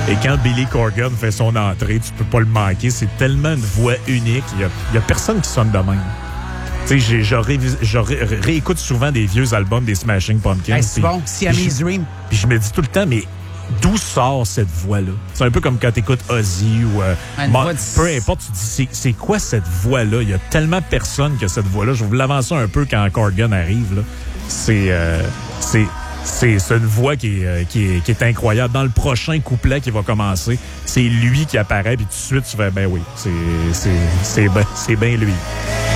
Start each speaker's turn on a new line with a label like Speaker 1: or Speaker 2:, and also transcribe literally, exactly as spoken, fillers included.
Speaker 1: Et quand Billy Corgan fait son entrée, tu peux pas le manquer. C'est tellement une voix unique. Il y a, il y a personne qui sonne de même. Tu sais, je ré, je ré, réécoute souvent des vieux albums des Smashing Pumpkins.
Speaker 2: Hey, c'est bon, Siamese Dream.
Speaker 1: Puis je me dis tout le temps, mais d'où sort cette voix-là? C'est un peu comme quand t'écoutes Ozzy ou... Euh, Ma, de... Peu importe, tu dis, c'est, c'est quoi cette voix-là? Il y a tellement personne qui a cette voix-là. Je vais vous l'avancer un peu quand Corgan arrive, là. C'est... Euh, c'est C'est, c'est une voix qui est, qui, est, qui est incroyable. Dans le prochain couplet qui va commencer, c'est lui qui apparaît, puis tout de suite, tu fais, ben oui, c'est, c'est, c'est, ben, c'est bien lui.